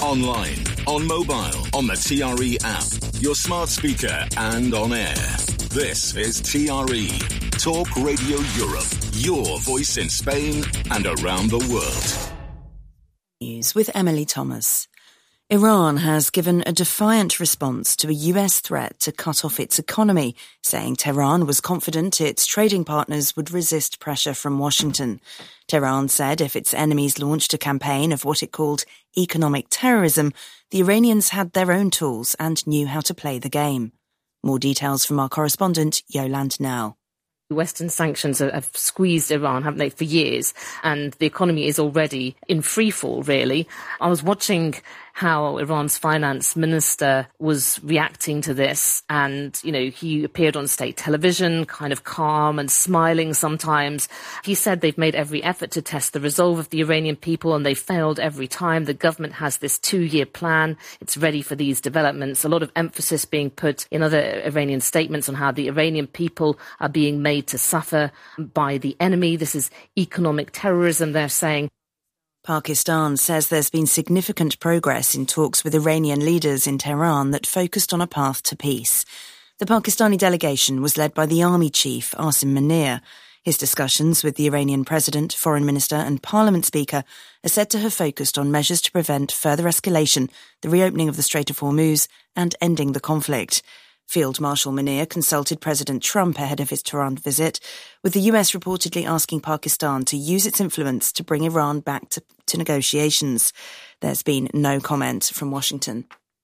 online, on mobile, on the TRE app, your smart speaker and on air. This is TRE, Talk Radio Europe, your voice in Spain and around the world. News with Emily Thomas. Iran has given a defiant response to a US threat to cut off its economy, saying Tehran was confident its trading partners would resist pressure from Washington. Tehran said if its enemies launched a campaign of what it called economic terrorism, the Iranians had their own tools and knew how to play the game. More details from our correspondent, Yolande Now. Western sanctions have squeezed Iran, haven't they, for years, and the economy is already in freefall, really. I was watching how Iran's finance minister was reacting to this, and, he appeared on state television, kind of calm and smiling sometimes. He said they've made every effort to test the resolve of the Iranian people, and they failed every time. The government has this 2-year plan. It's ready for these developments. A lot of emphasis being put in other Iranian statements on how the Iranian people are being made to suffer by the enemy. This is economic terrorism, they're saying. Pakistan says there's been significant progress in talks with Iranian leaders in Tehran that focused on a path to peace. The Pakistani delegation was led by the army chief, Asim Munir. His discussions with the Iranian president, foreign minister and parliament speaker are said to have focused on measures to prevent further escalation, the reopening of the Strait of Hormuz and ending the conflict. Field Marshal Munir consulted President Trump ahead of his Tehran visit, with the US reportedly asking Pakistan to use its influence to bring Iran back to negotiations. There's been no comment from Washington.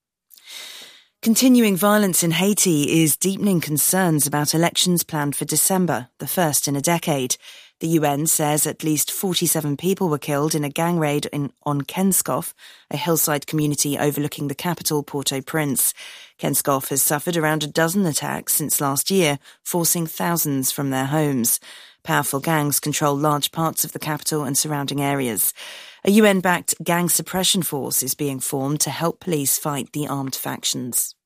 Continuing violence in Haiti is deepening concerns about elections planned for December, the first in a decade. The UN says at least 47 people were killed in a gang raid on Kenskoff, a hillside community overlooking the capital, Port-au-Prince. Kenskoff has suffered around a dozen attacks since last year, forcing thousands from their homes. Powerful gangs control large parts of the capital and surrounding areas. A UN-backed gang suppression force is being formed to help police fight the armed factions.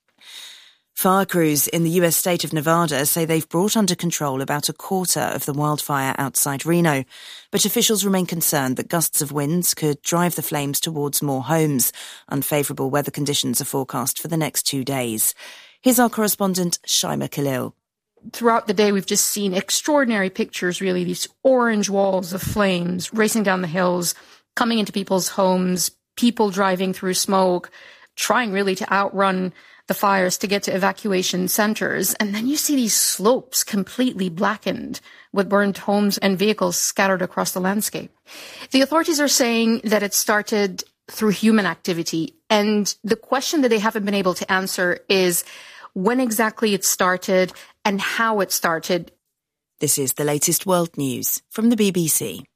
Fire crews in the US state of Nevada say they've brought under control about a quarter of the wildfire outside Reno, but officials remain concerned that gusts of winds could drive the flames towards more homes. Unfavourable weather conditions are forecast for the next 2 days. Here's our correspondent, Shaima Khalil. Throughout the day, we've just seen extraordinary pictures, really, these orange walls of flames racing down the hills, coming into people's homes, people driving through smoke, trying really to outrun the fires to get to evacuation centers. And then you see these slopes completely blackened with burned homes and vehicles scattered across the landscape. The authorities are saying that it started through human activity. And the question that they haven't been able to answer is when exactly it started and how it started. This is the latest world news from the BBC.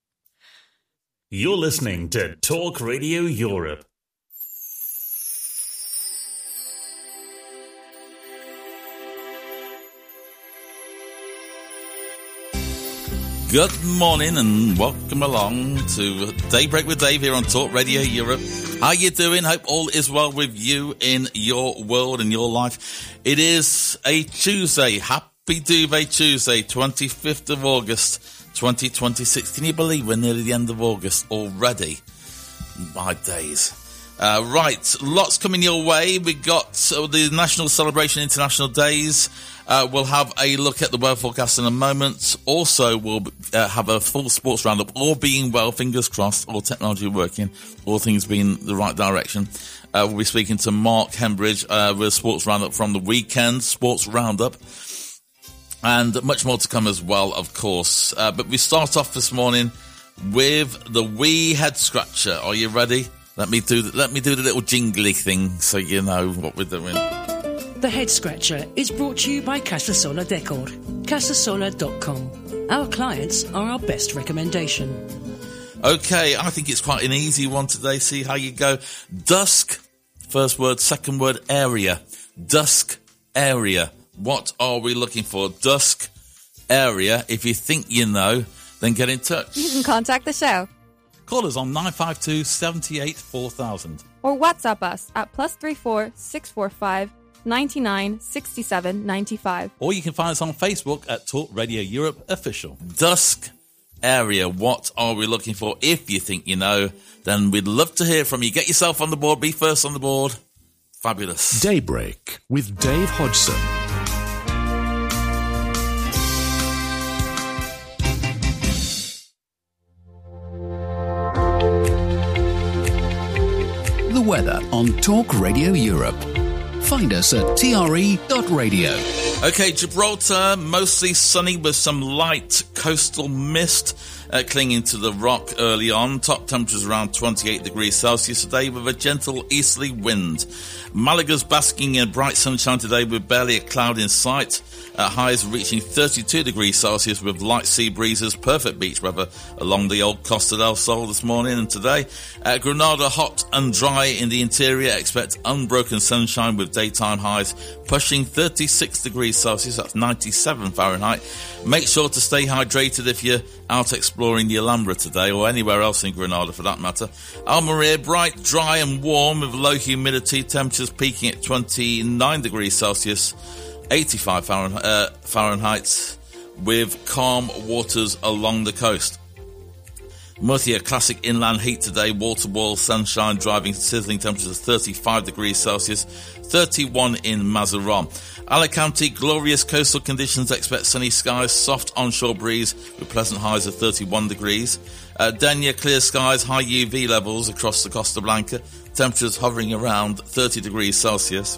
You're listening to Talk Radio Europe. Good morning and welcome along to Daybreak with Dave here on Talk Radio Europe. How you doing? Hope all is well with you in your world and your life. It is a Tuesday. Happy Duvet Tuesday, 25th of August, 2026. Can you believe we're nearly the end of August already? My days. Right, lots coming your way. We got the National Celebration International Days. We'll have a look at the weather forecast in a moment. Also, we'll have a full sports roundup. All being well, fingers crossed, all technology working, all things being the right direction. We'll be speaking to Mark Hembridge with a sports roundup from the weekend, sports roundup. And much more to come as well, of course. But we start off this morning with the wee head scratcher. Are you ready? Let me do the little jingly thing so you know what we're doing. The Head Scratcher is brought to you by Casasola Decor. Casasola.com. Our clients are our best recommendation. Okay, I think it's quite an easy one today. See how you go. Dusk, first word, second word, area. Dusk, area. What are we looking for? Dusk, area. If you think you know, then get in touch. You can contact the show. Call us on 952 78 4000. Or WhatsApp us at +34 645 99 67 95. Or you can find us on Facebook at Talk Radio Europe Official. Dusk area. What are we looking for? If you think you know, then we'd love to hear from you. Get yourself on the board. Be first on the board. Fabulous. Daybreak with Dave Hodgson. The weather on Talk Radio Europe. Find us at tre.radio. Okay, Gibraltar, mostly sunny with some light coastal mist clinging to the rock early on. Top temperatures around 28 degrees Celsius today with a gentle easterly wind. Malaga's basking in bright sunshine today with barely a cloud in sight. Highs reaching 32 degrees Celsius with light sea breezes. Perfect beach weather along the old Costa del Sol this morning and today. Granada, hot and dry in the interior. Expect unbroken sunshine with daytime highs pushing 36 degrees Celsius. That's 97 Fahrenheit. Make sure to stay hydrated if you're out exploring the Alhambra today, or anywhere else in Granada for that matter. Almería, bright, dry and warm with low humidity. Temperatures peaking at 29 degrees Celsius. 85 Fahrenheit with calm waters along the coast. Murcia, classic inland heat today, wall-to-wall sunshine, driving sizzling temperatures of 35 degrees Celsius, 31 in Mazaron. Alicante, glorious coastal conditions, expect sunny skies, soft onshore breeze with pleasant highs of 31 degrees. Denia, clear skies, high UV levels across the Costa Blanca, temperatures hovering around 30 degrees Celsius.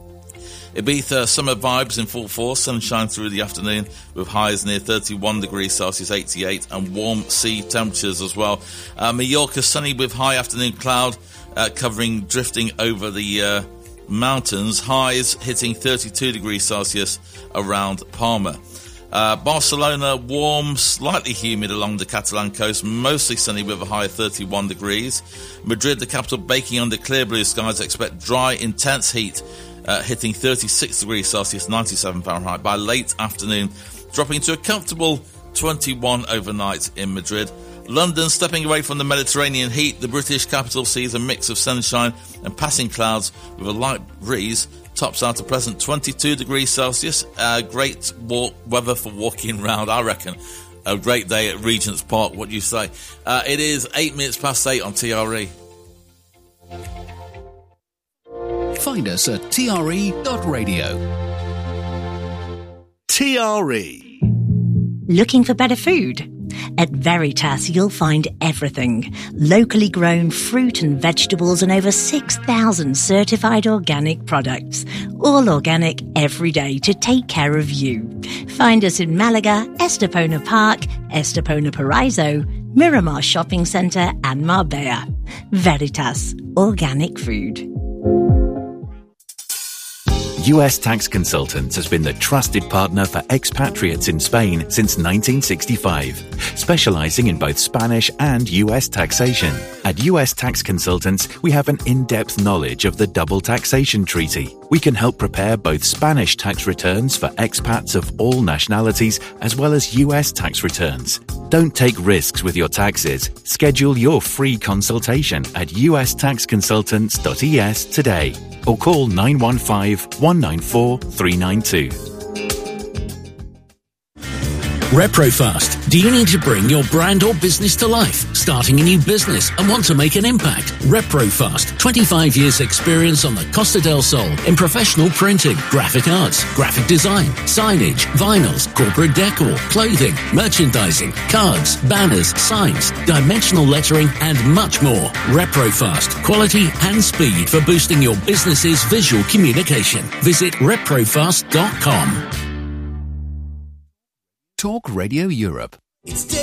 Ibiza, summer vibes in full force, sunshine through the afternoon with highs near 31 degrees Celsius, 88, and warm sea temperatures as well. Mallorca, sunny with high afternoon cloud covering, drifting over the mountains, highs hitting 32 degrees Celsius around Palma. Barcelona, warm, slightly humid along the Catalan coast, mostly sunny with a high of 31 degrees. Madrid, the capital, baking under clear blue skies, expect dry, intense heat, hitting 36 degrees Celsius, 97 Fahrenheit by late afternoon, dropping to a comfortable 21 overnight in Madrid. London, stepping away from the Mediterranean heat, the British capital sees a mix of sunshine and passing clouds with a light breeze. Tops out a pleasant 22 degrees Celsius. Great weather for walking around, I reckon. A great day at Regent's Park, what do you say? It is 8 minutes past 8 on TRE. Find us at tre.radio. TRE. Looking for better food? At Veritas, you'll find everything. Locally grown fruit and vegetables and over 6,000 certified organic products. All organic every day to take care of you. Find us in Malaga, Estepona Park, Estepona Paraiso, Miramar Shopping Centre and Marbella. Veritas, organic food. US Tax Consultants has been the trusted partner for expatriates in Spain since 1965, specializing in both Spanish and US taxation. At US Tax Consultants, we have an in-depth knowledge of the double taxation treaty. We can help prepare both Spanish tax returns for expats of all nationalities as well as US tax returns. Don't take risks with your taxes. Schedule your free consultation at ustaxconsultants.es today or call 915-194-392. ReproFast. Do you need to bring your brand or business to life? Starting a new business and want to make an impact? ReproFast. 25 years experience on the Costa del Sol in professional printing, graphic arts, graphic design, signage, vinyls, corporate decor, clothing, merchandising, cards, banners, signs, dimensional lettering, and much more. ReproFast. Quality and speed for boosting your business's visual communication. Visit reprofast.com. Talk Radio Europe.